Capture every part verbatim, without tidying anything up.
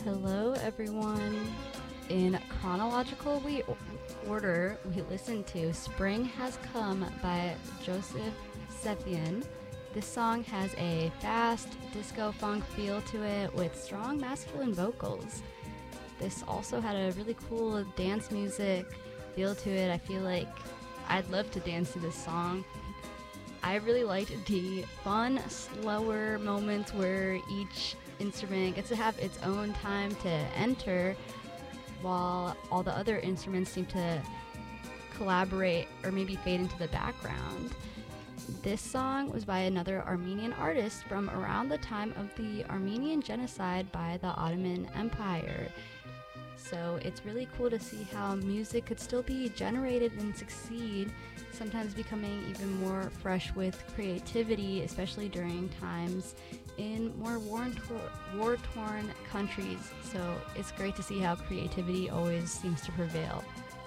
Hello, everyone. In chronological we- order, we listened to Spring Has Come by Joseph Sethian. This song has a fast disco funk feel to it with strong masculine vocals. This also had a really cool dance music feel to it. I feel like I'd love to dance to this song. I really liked the fun, slower moments where each instrument gets to have its own time to enter while all the other instruments seem to collaborate or maybe fade into the background. This song was by another Armenian artist from around the time of the Armenian genocide by the Ottoman Empire. So it's really cool to see how music could still be generated and succeed, sometimes becoming even more fresh with creativity, especially during times in more war-torn countries. So it's great to see how creativity always seems to prevail.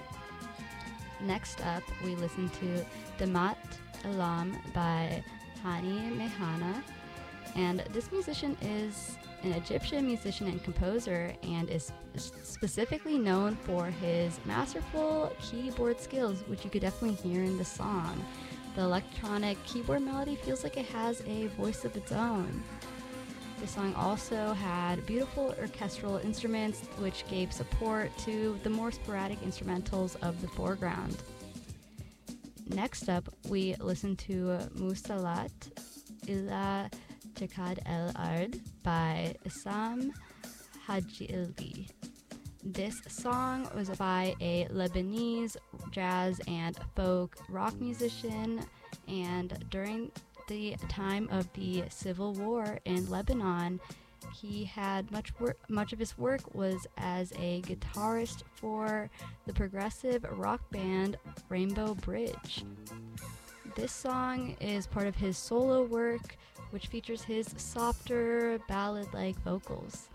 Next up, we listen to Damat Alam by Hani Mehana. And this musician is an Egyptian musician and composer and is specifically known for his masterful keyboard skills, which you could definitely hear in the song. The electronic keyboard melody feels like it has a voice of its own. The song also had beautiful orchestral instruments, which gave support to the more sporadic instrumentals of the foreground. Next up, we listen to Musalat Ila Jakad El Ard by Issam Hajili. This song was by a Lebanese jazz and folk rock musician, and during the time of the civil war in Lebanon, he had much work, much of his work was as a guitarist for the progressive rock band Rainbow Bridge. This song is part of his solo work, which features his softer ballad-like vocals.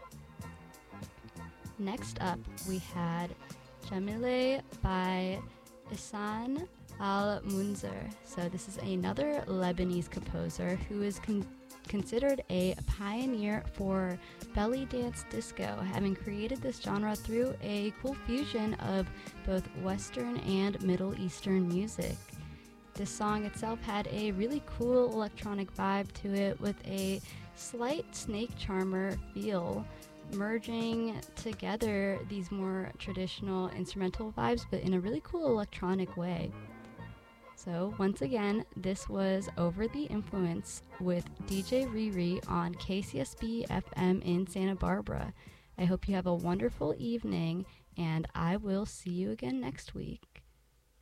Next up, we had Jamile by Ihsan Al-Munzer. So this is another Lebanese composer who is con- considered a pioneer for belly dance disco, having created this genre through a cool fusion of both Western and Middle Eastern music. This song itself had a really cool electronic vibe to it with a slight snake charmer feel, merging together these more traditional instrumental vibes but in a really cool electronic way. So once again, this was Over the Influence with D J Riri on K C S B F M in Santa Barbara. I hope you have a wonderful evening, and I will see you again next week.